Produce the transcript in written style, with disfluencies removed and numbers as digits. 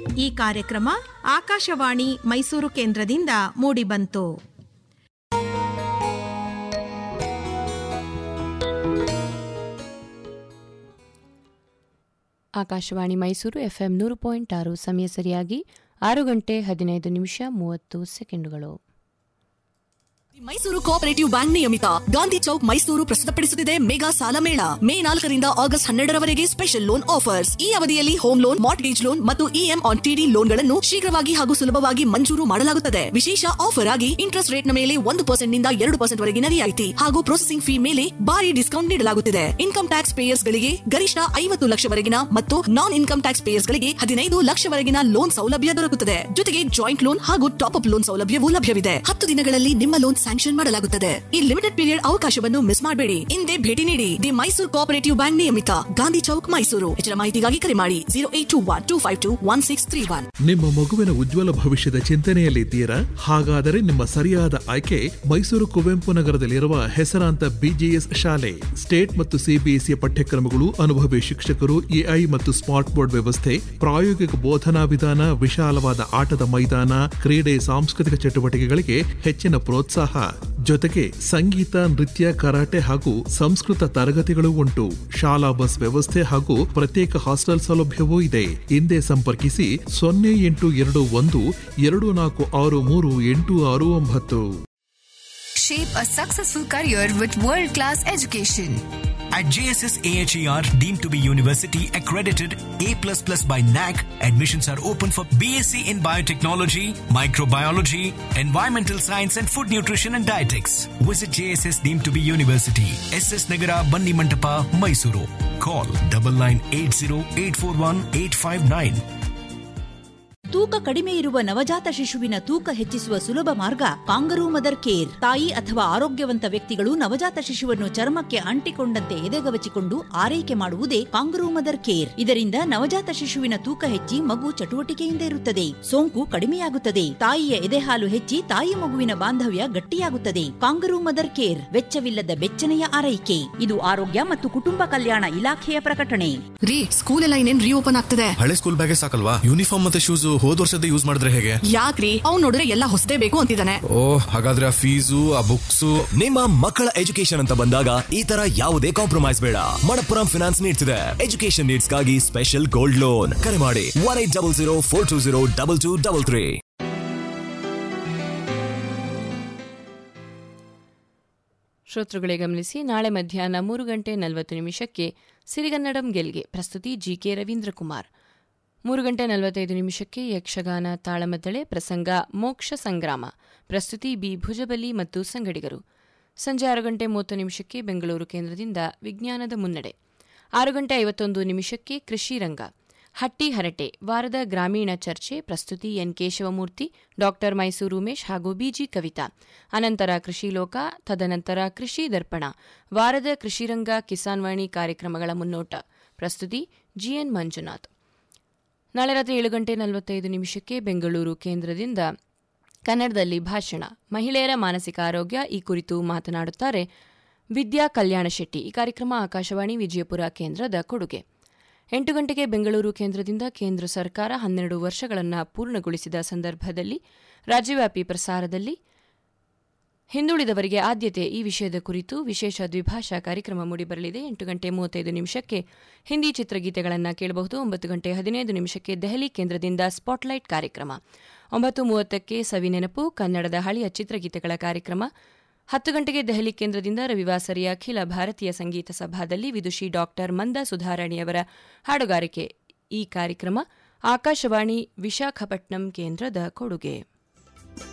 ಈ ಕಾರ್ಯಕ್ರಮ ಆಕಾಶವಾಣಿ ಮೈಸೂರು ಕೇಂದ್ರದಿಂದ ಮೂಡಿಬಂತು. ಆಕಾಶವಾಣಿ ಮೈಸೂರು ಎಫ್ಎಂ 100.6 ಸಮಯ ಸರಿಯಾಗಿ 6:15 ಮೈಸೂರು ಕೋಆಪರೇಟಿವ್ ಬ್ಯಾಂಕ್ ನಿಯಮಿತ ಗಾಂಧಿ ಚೌಕ್ ಮೈಸೂರು ಪ್ರಸ್ತುತಪಡಿಸುತ್ತಿದೆ ಮೆಗಾ ಸಾಲ ಮೇಳ. May 4ರಿಂದ August 12ರವರೆಗೆ special loan offers. ಈ ಅವಧಿಯಲ್ಲಿ ಹೋಮ್ ಲೋನ್, ಮಾರ್ಟ್ಗೇಜ್ ಲೋನ್ ಮತ್ತು ಇಎಂ ಆನ್ ಟಿಡಿ ಲೋನ್ಗಳನ್ನು ಶೀಘ್ರವಾಗಿ ಹಾಗೂ ಸುಲಭವಾಗಿ ಮಂಜೂರು ಮಾಡಲಾಗುತ್ತದೆ. ವಿಶೇಷ ಆಫರ್ ಆಗಿ ಇಂಟ್ರೆಸ್ಟ್ ರೇಟ್ ನ ಮೇಲೆ 1% ನಿಂದ 2% ವರೆಗಿನ ರಿಯಾಯಿತಿ ಹಾಗೂ ಪ್ರೊಸೆಸಿಂಗ್ ಫೀ ಮೇಲೆ ಭಾರಿ ಡಿಸ್ಕೌಂಟ್ ನೀಡಲಾಗುತ್ತಿದೆ. ಇನ್ಕಮ್ ಟ್ಯಾಕ್ಸ್ ಪೇಯರ್ಸ್ ಗಳಿಗೆ ಗರಿಷ್ಠ 50 ಲಕ್ಷವರೆಗಿನ ಮತ್ತು ನಾನ್ ಇನ್ಕಮ್ ಟ್ಯಾಕ್ಸ್ ಪೇಯರ್ಸ್ ಗಳಿಗೆ 15 ಲಕ್ಷವರೆಗಿನ ಲೋನ್ ಸೌಲಭ್ಯ ದೊರಕುತ್ತದೆ. ಜೊತೆಗೆ ಜಾಯಿಂಟ್ ಲೋನ್ ಹಾಗೂ ಟಾಪ್ ಅಪ್ ಲೋನ್ ಸೌಲಭ್ಯವೂ ಲಭ್ಯವಿದೆ. 10 ದಿನಗಳಲ್ಲಿ ನಿಮ್ಮ ಲೋನ್ ಸ್ಯಾಂಕ್ಷನ್ ಮಾಡಲಾಗುತ್ತದೆ. ಈ ಲಿಮಿಟೆಡ್ ಪೀರಿಯಡ್ ಅವಕಾಶವನ್ನು ಮಿಸ್ ಮಾಡಬೇಡಿ. ಹಿಂದೆ ಭೇಟಿ ನೀಡಿ ದಿ ಮೈಸೂರು ಕೋಆಪರೇಟಿವ್ ಬ್ಯಾಂಕ್ ನಿಯಮಿತ ಗಾಂಧಿ ಚೌಕ್ ಮೈಸೂರು. ಹೆಚ್ಚಿನ ಮಾಹಿತಿಗಾಗಿ ಕರೆ ಮಾಡಿ 0821252161. ನಿಮ್ಮ ಮಗುವಿನ ಉಜ್ವಲ ಭವಿಷ್ಯದ ಚಿಂತನೆಯಲ್ಲಿದ್ದೀರಾ? ಹಾಗಾದರೆ ನಿಮ್ಮ ಸರಿಯಾದ ಆಯ್ಕೆ ಮೈಸೂರು ಕುವೆಂಪು ನಗರದಲ್ಲಿರುವ ಹೆಸರಾಂತ ಬಿಜಿಎಸ್ ಶಾಲೆ. ಸ್ಟೇಟ್ ಮತ್ತು ಸಿಬಿಎಸ್ಇ ಪಠ್ಯಕ್ರಮಗಳು, ಅನುಭವಿ ಶಿಕ್ಷಕರು, ಎಐ ಮತ್ತು ಸ್ಮಾರ್ಟ್ ಬೋರ್ಡ್ ವ್ಯವಸ್ಥೆ, ಪ್ರಾಯೋಗಿಕ ಬೋಧನಾ ವಿಧಾನ, ವಿಶಾಲವಾದ ಆಟದ ಮೈದಾನ, ಕ್ರೀಡೆ, ಸಾಂಸ್ಕೃತಿಕ ಚಟುವಟಿಕೆಗಳಿಗೆ ಹೆಚ್ಚಿನ ಪ್ರೋತ್ಸಾಹ. ಜೊತೆಗೆ ಸಂಗೀತ, ನೃತ್ಯ, ಕರಾಟೆ ಹಾಗೂ ಸಂಸ್ಕೃತ ತರಗತಿಗಳು ಉಂಟು. ಶಾಲಾ ಬಸ್ ವ್ಯವಸ್ಥೆ ಹಾಗೂ ಪ್ರತ್ಯೇಕ ಹಾಸ್ಟೆಲ್ ಸೌಲಭ್ಯವೂ ಇದೆ. ಹಿಂದೆ ಸಂಪರ್ಕಿಸಿ 082124638669. Shape a successful career with world-class education. At JSS AHER, deemed to be university accredited A++ by NAC, admissions are open for BSc in Biotechnology, Microbiology, Environmental Science and Food Nutrition and Dietetics. Visit JSS deemed to be university, SS Nagara, Banni Mantapa, Mysuru. Call 9980841859. ತೂಕ ಕಡಿಮೆ ಇರುವ ನವಜಾತ ಶಿಶುವಿನ ತೂಕ ಹೆಚ್ಚಿಸುವ ಸುಲಭ ಮಾರ್ಗ kangaroo mother care. ತಾಯಿ ಅಥವಾ ಆರೋಗ್ಯವಂತ ವ್ಯಕ್ತಿಗಳು ನವಜಾತ ಶಿಶುವನ್ನು ಚರ್ಮಕ್ಕೆ ಅಂಟಿಕೊಂಡಂತೆ ಎದೆಗವಚಿಕೊಂಡು ಆರೈಕೆ ಮಾಡುವುದೇ ಕಾಂಗರೂ ಮದರ್ ಕೇರ್. ಇದರಿಂದ ನವಜಾತ ಶಿಶುವಿನ ತೂಕ ಹೆಚ್ಚಿ ಮಗು ಚಟುವಟಿಕೆಯಿಂದ ಇರುತ್ತದೆ, ಸೋಂಕು ಕಡಿಮೆಯಾಗುತ್ತದೆ, ತಾಯಿಯ ಎದೆಹಾಲು ಹೆಚ್ಚಿ ತಾಯಿ ಮಗುವಿನ ಬಾಂಧವ್ಯ ಗಟ್ಟಿಯಾಗುತ್ತದೆ. ಕಾಂಗರೂ ಮದರ್ ಕೇರ್ ವೆಚ್ಚವಿಲ್ಲದ ಬೆಚ್ಚನೆಯ ಆರೈಕೆ. ಇದು ಆರೋಗ್ಯ ಮತ್ತು ಕುಟುಂಬ ಕಲ್ಯಾಣ ಇಲಾಖೆಯ ಪ್ರಕಟಣೆ. ರೀ, ಸ್ಕೂಲ್ ಎಲ್ಲ ಇನ್ನೇನ್ ರೀಓಪನ್ ಆಗ್ತದೆ. ಹಳೆ ಸ್ಕೂಲ್ ಬ್ಯಾಗೇ ಸಾಕಲ್ವಾ? ಯೂನಿಫಾರ್ಮ್ ಮತ್ತೆ ಶೂಸ್ ಹೋದ ವರ್ಷದ ಯೂಸ್ ಮಾಡಿದ್ರೆ ಹೇಗೆ? ಯಾಕ್ರಿ, ಅವ್ನು ನೋಡಿದ್ರೆ ಎಲ್ಲ ಹೊಸದೇ ಬೇಕು ಅಂತಿದ್ದಾನೆ. ಹಾಗಾದ್ರೆ ಆ ಫೀಸು, ಆ ಬುಕ್ಸ್. ನಿಮ್ಮ ಮಕ್ಕಳ ಎಜುಕೇಶನ್ ಅಂತ ಬಂದಾಗ ಈ ತರ ಯಾವುದೇ ಕಾಂಪ್ರಮೈಸ್ ಬೇಡ. ಮಣಪ್ಪುರಂ ಫಿನಾನ್ಸ್ ನೀಡ್ತಿದೆ ಎಜುಕೇಶನ್ ನೀಡ್ಸ್ ಗಾಗಿ ಸ್ಪೆಷಲ್ ಗೋಲ್ಡ್ ಲೋನ್. ಕರೆ ಮಾಡಿ 1800420233. ಶ್ರೋತೃಗಳೇ ಗಮನಿಸಿ, ನಾಳೆ ಮಧ್ಯಾಹ್ನ 3:40 ಸಿರಿಗನ್ನಡಂ ಗೆಲ್ಗೆ. ಪ್ರಸ್ತುತಿ ಜಿಕೆ ರವೀಂದ್ರ ಕುಮಾರ್. 3:45 ಯಕ್ಷಗಾನ ತಾಳಮದ್ದಳೆ. ಪ್ರಸಂಗ ಮೋಕ್ಷ ಸಂಗ್ರಾಮ. ಪ್ರಸ್ತುತಿ ಬಿ ಭುಜಬಲಿ ಮತ್ತು ಸಂಗಡಿಗರು. ಸಂಜೆ 6:30 ಬೆಂಗಳೂರು ಕೇಂದ್ರದಿಂದ ವಿಜ್ಞಾನದ ಮುನ್ನಡೆ. 6:51 ಕೃಷಿ ರಂಗ. ಹಟ್ಟಿ ಹರಟೆ ವಾರದ ಗ್ರಾಮೀಣ ಚರ್ಚೆ. ಪ್ರಸ್ತುತಿ ಎನ್ ಕೇಶವಮೂರ್ತಿ, ಡಾ ಮೈಸೂರು ಉಮೇಶ್ ಹಾಗೂ ಬಿಜಿ ಕವಿತಾ. ಅನಂತರ ಕೃಷಿ ಲೋಕ. ತದನಂತರ ಕೃಷಿ ದರ್ಪಣ, ವಾರದ ಕೃಷಿರಂಗ ಕಿಸಾನ್ ವಾಣಿ ಕಾರ್ಯಕ್ರಮಗಳ ಮುನ್ನೋಟ. ಪ್ರಸ್ತುತಿ ಜಿಎನ್ ಮಂಜುನಾಥ್. ನಾಳೆ ರಾತ್ರಿ 7:45 ಬೆಂಗಳೂರು ಕೇಂದ್ರದಿಂದ ಕನ್ನಡದಲ್ಲಿ ಭಾಷಣ. ಮಹಿಳೆಯರ ಮಾನಸಿಕ ಆರೋಗ್ಯ ಈ ಕುರಿತು ಮಾತನಾಡುತ್ತಾರೆ ವಿದ್ಯಾ ಕಲ್ಯಾಣ ಶೆಟ್ಟಿ. ಈ ಕಾರ್ಯಕ್ರಮ ಆಕಾಶವಾಣಿ ವಿಜಯಪುರ ಕೇಂದ್ರದ ಕೊಡುಗೆ. 8 ಬೆಂಗಳೂರು ಕೇಂದ್ರದಿಂದ ಕೇಂದ್ರ ಸರ್ಕಾರ 12 ವರ್ಷಗಳನ್ನು ಪೂರ್ಣಗೊಳಿಸಿದ ಸಂದರ್ಭದಲ್ಲಿ ರಾಜ್ಯವ್ಯಾಪಿ ಪ್ರಸಾರದಲ್ಲಿ ಹಿಂದುಳಿದವರಿಗೆ ಆದ್ಯತೆ ಈ ವಿಷಯದ ಕುರಿತು ವಿಶೇಷ ದ್ವಿಭಾಷಾ ಕಾರ್ಯಕ್ರಮ ಮೂಡಿಬರಲಿದೆ. 8:35 ಹಿಂದಿ ಚಿತ್ರಗೀತೆಗಳನ್ನು ಕೇಳಬಹುದು. 9:15 ದೆಹಲಿ ಕೇಂದ್ರದಿಂದ ಸ್ಪಾಟ್ಲೈಟ್ ಕಾರ್ಯಕ್ರಮ. 9:30 ಸವಿನೆನಪು ಕನ್ನಡದ ಹಳೆಯ ಚಿತ್ರಗೀತೆಗಳ ಕಾರ್ಯಕ್ರಮ. 10 ದೆಹಲಿ ಕೇಂದ್ರದಿಂದ ರವಿವಾಸರಿಯ ಅಖಿಲ ಭಾರತೀಯ ಸಂಗೀತ ಸಭಾದಲ್ಲಿ ವಿದುಷಿ ಡಾ ಮಂದಾ ಸುಧಾರಾಣಿಯವರ ಹಾಡುಗಾರಿಕೆ. ಈ ಕಾರ್ಯಕ್ರಮ ಆಕಾಶವಾಣಿ ವಿಶಾಖಪಟ್ನಂ ಕೇಂದ್ರದ ಕೊಡುಗೆ.